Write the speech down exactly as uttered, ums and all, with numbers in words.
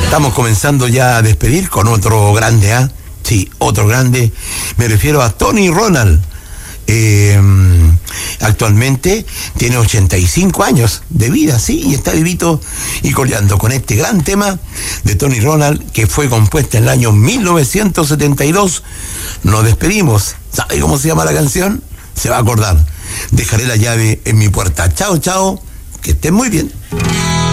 Estamos comenzando ya a despedir con otro grande, ¿ah? ¿eh? Sí, otro grande. Me refiero a Tony Ronald. Eh, actualmente tiene ochenta y cinco años de vida, sí, y está vivito y coleando con este gran tema de Tony Ronald, que fue compuesta en el año mil novecientos setenta y dos. Nos despedimos. ¿Sabe cómo se llama la canción? Se va a acordar. Dejaré la llave en mi puerta. Chao, chao. Que estén muy bien.